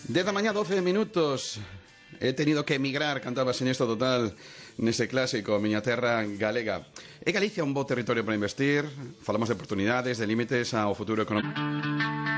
10 da mañá, 12 minutos. He tenido que emigrar, cantaba Siniestro Total nese clásico, Miña Terra Galega. É Galicia un bo territorio para investir? Falamos de oportunidades, de límites ao futuro económico.